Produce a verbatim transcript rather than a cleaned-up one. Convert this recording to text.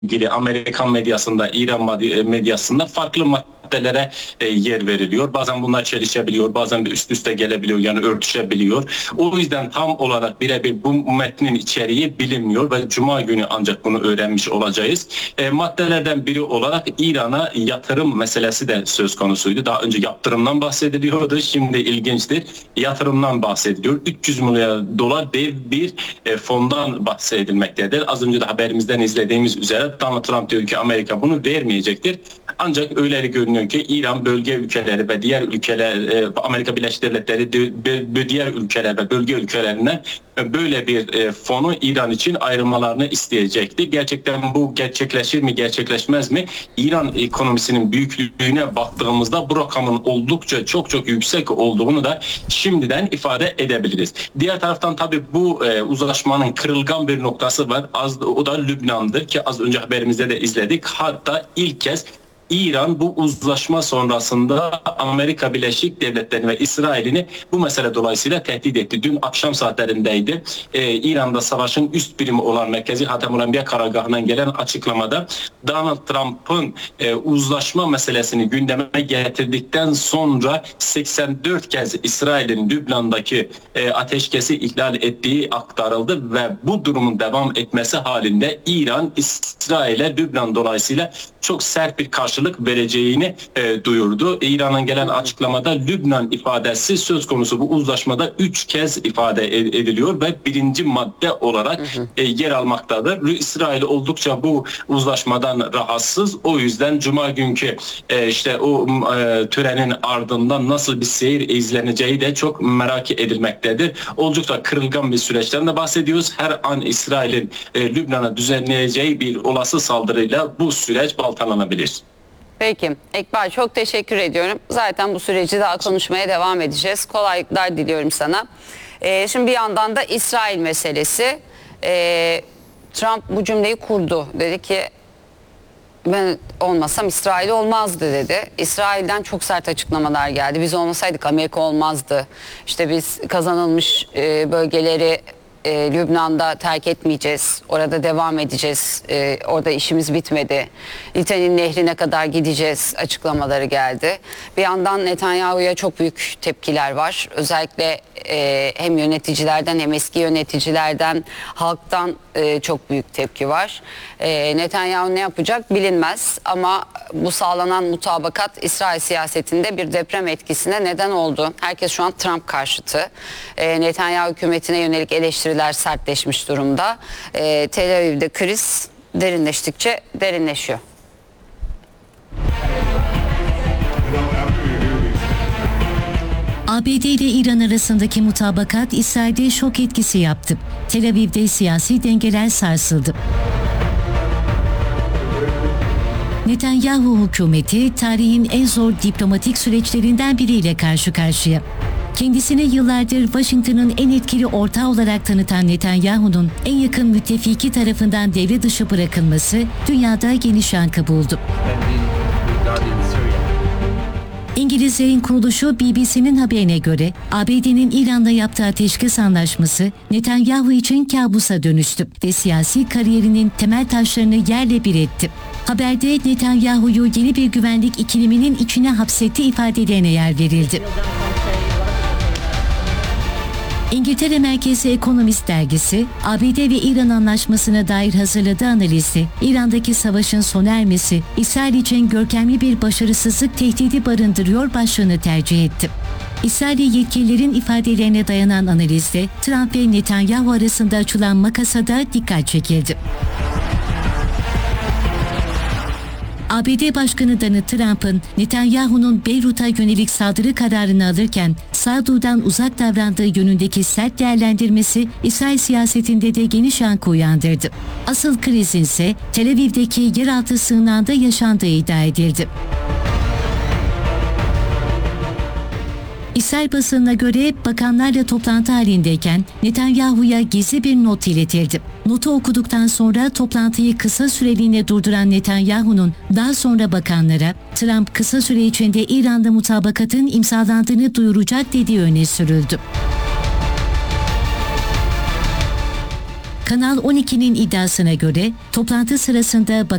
ilgili Amerikan medyasında, İran medyasında farklı maddelere e, yer veriliyor. Bazen bunlar çelişebiliyor, bazen de üst üste gelebiliyor, yani örtüşebiliyor. O yüzden tam olarak birebir bu metnin içeriği bilinmiyor ve Cuma günü ancak bunu öğrenmiş olacağız. E, maddelerden biri olarak İran'a yatırım meselesi de söz konusuydu. Daha önce yaptırımdan bahsediliyordu. Şimdi ilginçtir. Yatırımdan bahsediliyor. üç yüz milyar dolar dev bir e, fondan bahsedilmektedir. Az önce de haberimizden izlediğimiz üzere Donald Trump diyor ki Amerika bunu vermeyecektir. Ancak öyle görünüyor ki İran bölge ülkeleri ve diğer ülkeler, Amerika Birleşik Devletleri diğer ülkeler ve bölge ülkelerinden böyle bir fonu İran için ayrılmalarını isteyecekti. Gerçekten bu gerçekleşir mi, gerçekleşmez mi? İran ekonomisinin büyüklüğüne baktığımızda bu rakamın oldukça çok çok yüksek olduğunu da şimdiden ifade edebiliriz. Diğer taraftan tabii bu uzlaşmanın kırılgan bir noktası var. Az, o da Lübnan'dır ki az önce haberimizde de izledik. Hatta ilk kez İran bu uzlaşma sonrasında Amerika Birleşik Devletleri'ni ve İsrail'ini bu mesele dolayısıyla tehdit etti. Dün akşam saatlerindeydi. Ee, İran'da savaşın üst birimi olan Merkezi Hatem-ül Enbiya karargahından gelen açıklamada Donald Trump'ın e, uzlaşma meselesini gündeme getirdikten sonra seksen dört kez İsrail'in Lübnan'daki e, ateşkesi ihlal ettiği aktarıldı ve bu durumun devam etmesi halinde İran İsrail'e Lübnan dolayısıyla çok sert bir karşılık vereceğini e, duyurdu. İran'dan gelen açıklamada Lübnan ifadesi söz konusu bu uzlaşmada üç kez ifade ediliyor ve birinci madde olarak hı hı. E, yer almaktadır. İsrail oldukça bu uzlaşmadan rahatsız. O yüzden Cuma günkü e, işte o e, törenin ardından nasıl bir seyir izleneceği de çok merak edilmektedir. Oldukça kırılgan bir süreçten de bahsediyoruz. Her an İsrail'in e, Lübnan'a düzenleyeceği bir olası saldırıyla bu süreç baltalanabilir. Peki İkbal, çok teşekkür ediyorum. Zaten bu süreci daha konuşmaya devam edeceğiz. Kolaylıklar diliyorum sana. Ee, şimdi bir yandan da İsrail meselesi. Ee, Trump bu cümleyi kurdu. Dedi ki ben olmasam İsrail olmazdı dedi. İsrail'den çok sert açıklamalar geldi. Biz olmasaydık Amerika olmazdı. İşte biz kazanılmış e, bölgeleri E, Lübnan'da terk etmeyeceğiz. Orada devam edeceğiz. E, orada işimiz bitmedi. Litan'in nehrine kadar gideceğiz açıklamaları geldi. Bir yandan Netanyahu'ya çok büyük tepkiler var. Özellikle e, hem yöneticilerden hem eski yöneticilerden, halktan e, çok büyük tepki var. E, Netanyahu ne yapacak bilinmez ama bu sağlanan mutabakat İsrail siyasetinde bir deprem etkisine neden oldu. Herkes şu an Trump karşıtı. E, Netanyahu hükümetine yönelik eleştiriler sertleşmiş durumda. E, Tel Aviv'de kriz derinleştikçe derinleşiyor. A B D ile İran arasındaki mutabakat İsrail'de şok etkisi yaptı. Tel Aviv'de siyasi dengeler sarsıldı. Netanyahu hükümeti tarihin en zor diplomatik süreçlerinden biriyle karşı karşıya. Kendisini yıllardır Washington'ın en etkili ortağı olarak tanıtan Netanyahu'nun en yakın müttefiki tarafından devre dışı bırakılması dünyada geniş yankı buldu. İngilizlerin kuruluşu B B C'nin haberine göre A B D'nin İran'la yaptığı ateşkes anlaşması Netanyahu için kabusa dönüştü ve siyasi kariyerinin temel taşlarını yerle bir etti. Haberde Netanyahu'yu yeni bir güvenlik ikileminin içine hapsetti ifadelerine yer verildi. İngiltere merkezli Ekonomist dergisi, A B D ve İran anlaşmasına dair hazırladığı analizde İran'daki savaşın sona ermesi, İsrail için görkemli bir başarısızlık tehdidi barındırıyor başlığını tercih etti. İsrail yetkililerin ifadelerine dayanan analizde Trump ve Netanyahu arasında açılan makasa da dikkat çekildi. A B D Başkanı Donald Trump'ın Netanyahu'nun Beyrut'a yönelik saldırı kararını alırken sağduyudan uzak davrandığı yönündeki sert değerlendirmesi İsrail siyasetinde de geniş yankı uyandırdı. Asıl krizin ise Tel Aviv'deki yeraltı sığınağında yaşandığı iddia edildi. İsrail basınına göre bakanlarla toplantı halindeyken Netanyahu'ya gizli bir not iletildi. Notu okuduktan sonra toplantıyı kısa süreliğine durduran Netanyahu'nun daha sonra bakanlara Trump kısa süre içinde İran'da mutabakatın imzalandığını duyuracak dediği öne sürüldü. Kanal on ikinin iddiasına göre toplantı sırasında